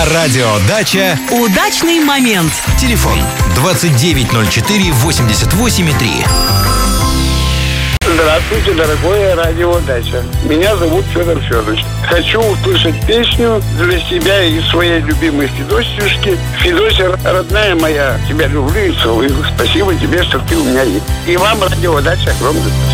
радио «Дача». Удачный момент. Телефон 2904 88,3. Здравствуйте, дорогое радио «Дача». Меня зовут Федор Федорович. Хочу услышать песню для себя и своей любимой Федосюшки. Федося, родная моя, тебя люблю и целую. Спасибо тебе, что ты у меня есть. И вам, радио «Дача», огромное спасибо.